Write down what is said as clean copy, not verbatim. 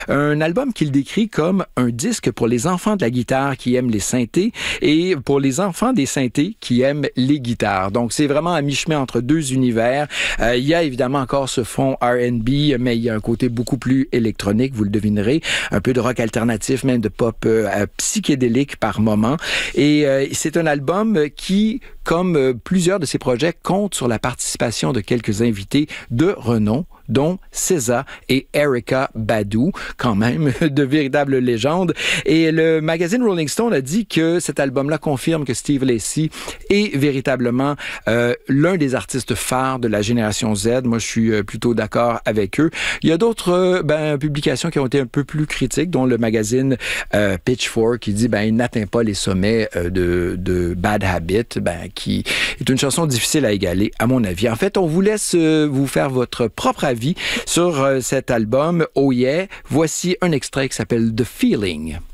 Un album qu'il décrit comme un disque pour les enfants de la guitare qui aiment les synthés et pour les enfants des synthés qui aiment les guitares. Donc, c'est vraiment à mi-chemin entre deux univers. Il y a évidemment encore ce fond R&B, mais il y a un côté beaucoup plus électronique, vous le devinerez. Un peu de rock alternatif, même de pop psychédélique par moment. Et c'est un album qui, comme plusieurs de ses projets, compte sur la participation de quelques invités de renom, dont SZA et Erykah Badu, quand même de véritables légendes. Et le magazine Rolling Stone a dit que cet album-là confirme que Steve Lacy est véritablement l'un des artistes phares de la génération Z. Moi, je suis plutôt d'accord avec eux. Il y a d'autres publications qui ont été un peu plus critiques, dont le magazine Pitchfork qui dit il n'atteint pas les sommets de Bad Habit, qui est une chanson difficile à égaler, à mon avis. En fait, on vous laisse vous faire votre propre avis sur cet album. Oh yeah! Voici un extrait qui s'appelle The Feeling.